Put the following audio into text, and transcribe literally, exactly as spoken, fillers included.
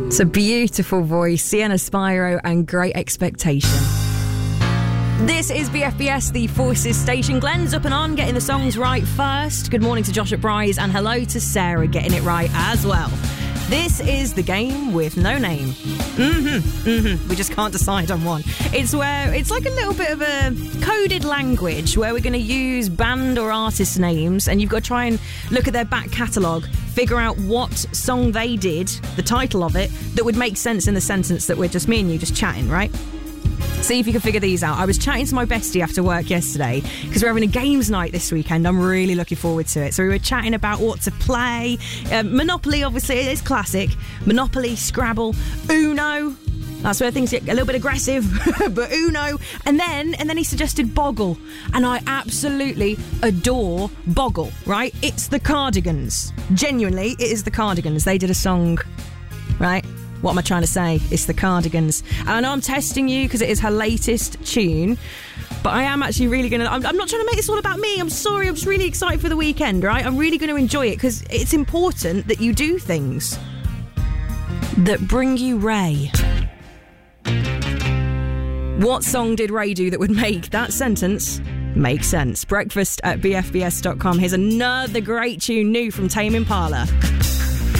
It's a beautiful voice, Sienna Spyro and Great Expectation. This is B F B S, the Forces Station. Glenn's up and on, getting the songs right first. Good morning to Josh at Bryce, and hello to Sarah, getting it right as well. This is the game with no name. Mm-hmm, mm-hmm. We just can't decide on one. It's where it's like a little bit of a coded language where we're going to use band or artist names, and you've got to try and look at their back catalogue, figure out what song they did, the title of it, that would make sense in the sentence that we're just me and you just chatting, right? See if you can figure these out. I was chatting to my bestie after work yesterday because we're having a games night this weekend. I'm really looking forward to it. So we were chatting about what to play. Um, Monopoly, obviously, it is classic. Monopoly, Scrabble, Uno. That's where things get a little bit aggressive, but Uno. And then, and then he suggested Boggle. And I absolutely adore Boggle, right? It's the Cardigans. Genuinely, it is the Cardigans. They did a song, right? What am I trying to say? It's the Cardigans. And I know I'm testing you because it is her latest tune, but I am actually really going to... I'm not trying to make this all about me. I'm sorry. I'm just really excited for the weekend, right? I'm really going to enjoy it because it's important that you do things that bring you Ray. What song did Ray do that would make that sentence make sense? Breakfast at b f b s dot com. Here's another great tune new from Tame Impala.